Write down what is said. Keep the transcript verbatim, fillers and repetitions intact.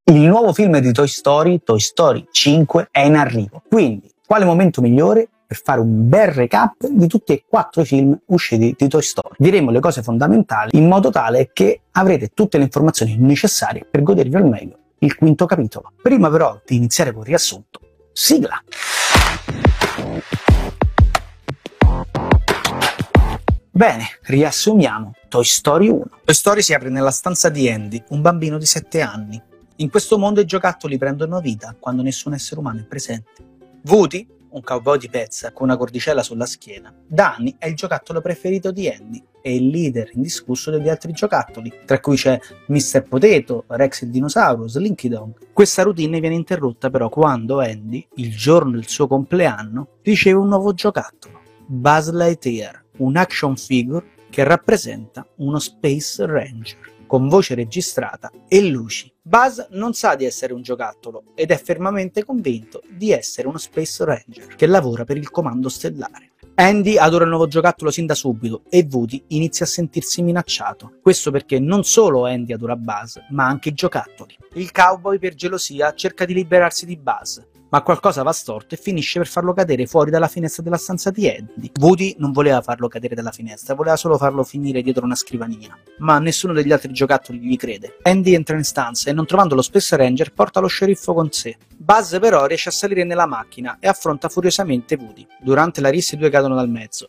Il nuovo film di Toy Story, Toy Story cinque, è in arrivo. Quindi, quale momento migliore per fare un bel recap di tutti e quattro i film usciti di Toy Story? Diremo le cose fondamentali in modo tale che avrete tutte le informazioni necessarie per godervi al meglio il quinto capitolo. Prima però di iniziare con il riassunto, sigla! Bene, riassumiamo. Toy Story uno. Toy Story si apre nella stanza di Andy, un bambino di sette anni. In questo mondo i giocattoli prendono vita quando nessun essere umano è presente. Woody, un cowboy di pezza con una cordicella sulla schiena, da anni è il giocattolo preferito di Andy e il leader indiscusso degli altri giocattoli, tra cui c'è mister Potato, Rex il dinosauro, Slinky Dog. Questa routine viene interrotta però quando Andy, il giorno del suo compleanno, riceve un nuovo giocattolo, Buzz Lightyear, un action figure che rappresenta uno Space Ranger, con voce registrata e luci. Buzz non sa di essere un giocattolo ed è fermamente convinto di essere uno Space Ranger che lavora per il Comando Stellare. Andy adora il nuovo giocattolo sin da subito e Woody inizia a sentirsi minacciato. Questo perché non solo Andy adora Buzz, ma anche i giocattoli. Il cowboy per gelosia cerca di liberarsi di Buzz, ma qualcosa va storto e finisce per farlo cadere fuori dalla finestra della stanza di Andy. Woody non voleva farlo cadere dalla finestra, voleva solo farlo finire dietro una scrivania, ma nessuno degli altri giocattoli gli crede. Andy entra in stanza e, non trovando lo Space Ranger, porta lo sceriffo con sé. Buzz però riesce a salire nella macchina e affronta furiosamente Woody. Durante la rissa i due cadono dal mezzo